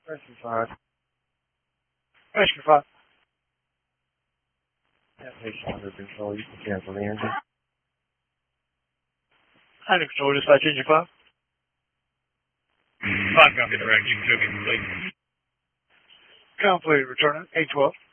Rescue 5. Rescue 5. Navigation under control. You can cancel the engine. Under control, dispatch engine 5. 5 copy direct. You can took it complete. Complete. Return it. 812.